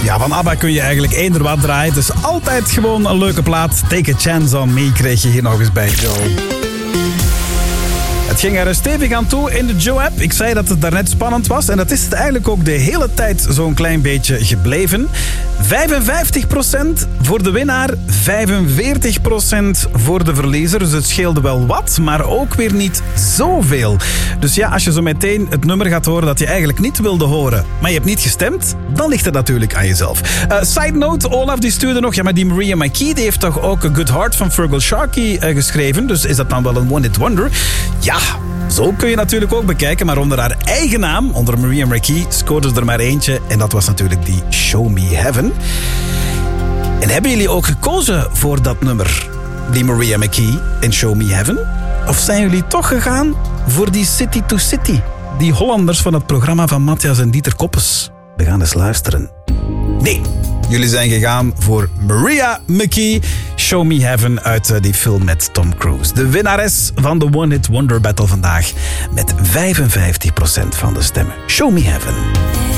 Ja, van ABBA kun je eigenlijk eender wat draaien. Het is altijd gewoon een leuke plaat. Take a Chance on Me kreeg je hier nog eens bij Joe. Het ging er stevig aan toe in de Joe-app. Ik zei dat het daarnet spannend was. En dat is het eigenlijk ook de hele tijd zo'n klein beetje gebleven. 55% voor de winnaar, 45% voor de verliezer. Dus het scheelde wel wat, maar ook weer niet zoveel. Dus ja, als je zo meteen het nummer gaat horen dat je eigenlijk niet wilde horen, maar je hebt niet gestemd, dan ligt het natuurlijk aan jezelf. Side note, Olaf die stuurde nog, ja, maar die Maria McKee die heeft toch ook A Good Heart van Feargal Sharkey geschreven. Dus is dat dan wel een one-hit wonder? Ja, zo kun je natuurlijk ook bekijken, maar onder haar eigen naam, onder Maria McKee, scoorde ze er maar eentje. En dat was natuurlijk die Show Me Heaven. En hebben jullie ook gekozen voor dat nummer, die Maria McKee in Show Me Heaven? Of zijn jullie toch gegaan voor die City to City? Die Hollanders van het programma van Matthias en Dieter Koppes. We gaan eens luisteren. Nee, jullie zijn gegaan voor Maria McKee, Show Me Heaven uit die film met Tom Cruise. De winnares van de One Hit Wonder Battle vandaag met 55% van de stemmen. Show Me Heaven.